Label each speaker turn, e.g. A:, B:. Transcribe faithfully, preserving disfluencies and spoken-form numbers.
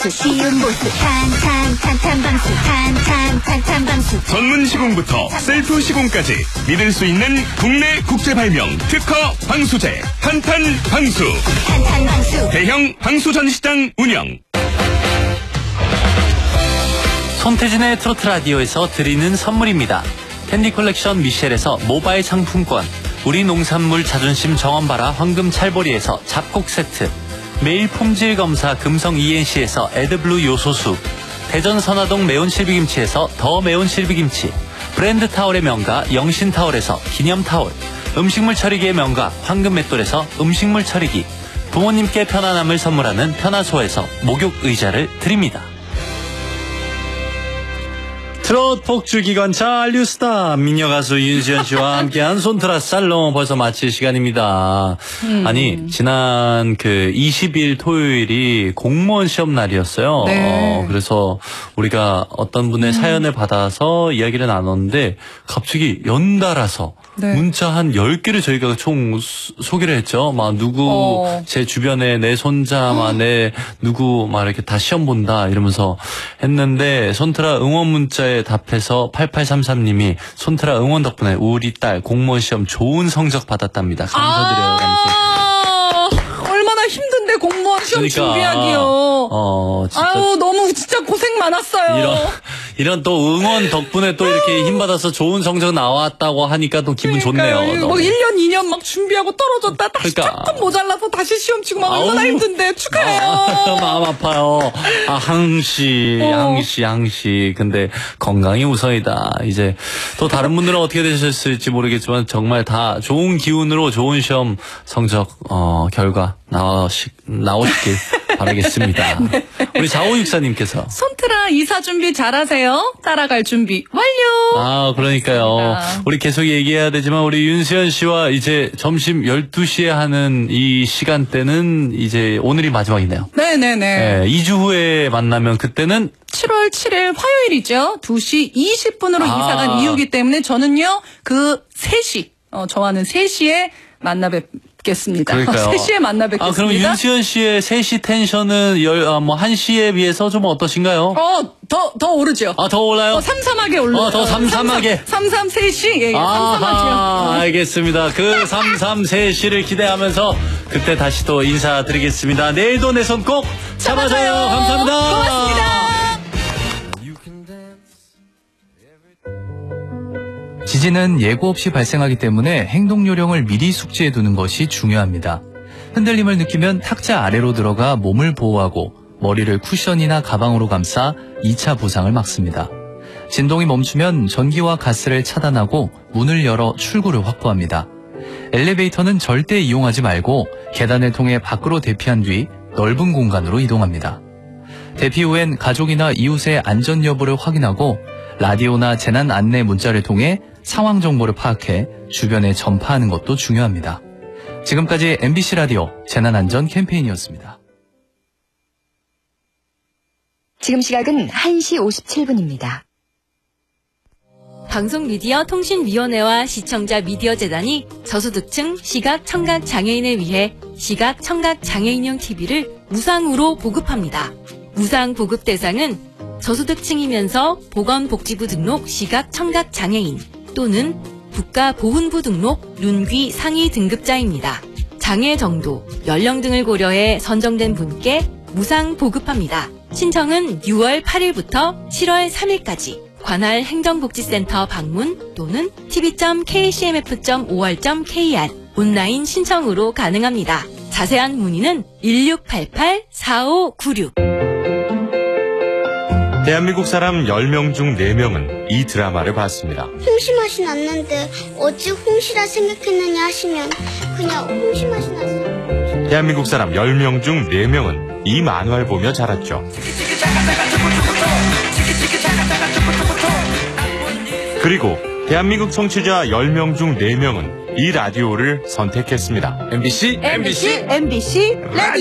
A: 쉬운 보스 탄탄 탄탄 방수 탄탄 탄탄 방수
B: 전문 시공부터 셀프 시공까지 믿을 수 있는 국내 국제 발명 특허 방수제 탄탄 방수.
A: 탄탄 방수
B: 대형 방수 전시장 운영.
C: 손태진의 트로트 라디오에서 드리는 선물입니다. 캔디 컬렉션 미셸에서 모바일 상품권, 우리 농산물 자존심 정원바라 황금 찰보리에서 잡곡 세트, 매일 품질 검사 금성 이엔씨에서 에드블루 요소수, 대전 선화동 매운 실비김치에서 더 매운 실비김치, 브랜드 타월의 명가 영신 타월에서 기념 타월, 음식물 처리기의 명가 황금 맷돌에서 음식물 처리기, 부모님께 편안함을 선물하는 편화소에서 목욕 의자를 드립니다. 트롯 폭주 기관차 알류스타 미녀 가수 윤수연 씨와 함께한 손트라 살롱 벌써 마칠 시간입니다. 음. 아니 지난 그 이십 일 토요일이 공무원 시험 날이었어요.
D: 네.
C: 어, 그래서 우리가 어떤 분의 음. 사연을 받아서 이야기를 나눴는데 갑자기 연달아서 네. 문자 한 열 개를 저희가 총 소개를 했죠. 막 누구 어. 제 주변에 내 손자, 막 내 누구 막 이렇게 다 시험 본다 이러면서 했는데 손트라 응원 문자에 답해서 팔팔삼삼 님이 손트라 응원 덕분에 우리 딸 공무원 시험 좋은 성적 받았답니다. 감사드려요.
D: 아 얼마나 힘든데 공무원 시험
C: 그러니까,
D: 준비하기요.
C: 어, 진짜.
D: 아유 너무 진짜 고생 많았어요.
C: 이런 이런 또 응원 덕분에 또 이렇게 힘 받아서 좋은 성적 나왔다고 하니까 또 기분
D: 그러니까요.
C: 좋네요.
D: 뭐 일 년 이 년 막 준비하고 떨어졌다 다시
C: 그러니까.
D: 조금 모자라서 다시 시험 치고 막
C: 아우.
D: 얼마나 힘든데 축하해요.
C: 아, 마음 아파요. 아, 항시,
D: 어.
C: 항시, 항시. 근데 건강이 우선이다. 이제 또 다른 분들은 어떻게 되셨을지 모르겠지만 정말 다 좋은 기운으로 좋은 시험 성적, 어, 결과 나오시, 나오시길 바라겠습니다. 네. 우리 사오육사님께서.
D: 손트라 이사 준비 잘하세요. 따라갈 준비 완료.
C: 아, 그러니까요.
D: 그렇습니다.
C: 우리 계속 얘기해야 되지만 우리 윤수연 씨와 이제 점심 열두 시에 하는 이 시간대는 이제 오늘이 마지막이네요.
D: 네네네.
C: 네, 이 주 후에 만나면 그때는
D: 칠월 칠일 화요일이죠. 두 시 이십 분으로
C: 아.
D: 이사간 이유기 때문에 저는요, 그 세 시, 어, 저와는 세 시에 만나 뵙겠습니다.
C: 그러니까요.
D: 세 시에 만나 뵙겠습니다.
C: 아, 그럼 윤수연 씨의 세 시 텐션은 열, 아, 뭐, 한 시에 비해서 좀 어떠신가요?
D: 어, 더, 더 오르죠.
C: 아, 더 올라요?
D: 어, 삼삼하게 올라요.
C: 어, 더 삼삼하게.
D: 삼삼 세 시, 예, 삼삼하죠.
C: 아, 알겠습니다. 그 삼삼 세 시를 기대하면서 그때 다시 또 인사드리겠습니다. 내일도 내 손 꼭 잡아줘요. 감사합니다.
D: 고맙습니다.
E: 지진은 예고 없이 발생하기 때문에 행동 요령을 미리 숙지해 두는 것이 중요합니다. 흔들림을 느끼면 탁자 아래로 들어가 몸을 보호하고 머리를 쿠션이나 가방으로 감싸 이 차 부상을 막습니다. 진동이 멈추면 전기와 가스를 차단하고 문을 열어 출구를 확보합니다. 엘리베이터는 절대 이용하지 말고 계단을 통해 밖으로 대피한 뒤 넓은 공간으로 이동합니다. 대피 후엔 가족이나 이웃의 안전 여부를 확인하고 라디오나 재난 안내 문자를 통해 상황 정보를 파악해 주변에 전파하는 것도 중요합니다. 지금까지 엠비씨 라디오 재난안전 캠페인이었습니다.
F: 지금 시각은 한 시 오십칠 분입니다.
G: 방송미디어통신위원회와 시청자 미디어재단이 저소득층 시각 청각 장애인을 위해 시각 청각 장애인용 티비를 무상으로 보급합니다. 무상 보급 대상은 저소득층이면서 보건복지부 등록 시각 청각 장애인 또는 국가보훈부 등록 눈귀 상위 등급자입니다. 장애 정도, 연령 등을 고려해 선정된 분께 무상 보급합니다. 신청은 유월 팔일부터 칠월 삼일까지 관할 행정복지센터 방문 또는 티비 점 케이씨엠에프 점 오알 점 케이알 온라인 신청으로 가능합니다. 자세한 문의는 일육팔팔 사오구육.
H: 대한민국 사람 열 명 중 네 명은 이 드라마를 봤습니다.
I: 홍시 맛이 났는데 어찌 홍시라 생각했느냐 하시면 그냥 홍시 맛이 났어요.
H: 대한민국 사람 열 명 중 네 명은 이 만화를 보며 자랐죠. 그리고 대한민국 청취자 열 명 중 네 명은 이 라디오를 선택했습니다.
C: 엠비씨
D: 엠비씨, 엠비씨, 라디오.